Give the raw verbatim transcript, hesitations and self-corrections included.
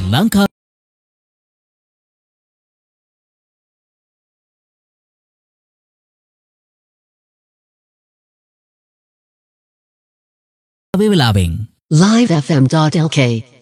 လန်ကာပေးလာပင် live f m dot l k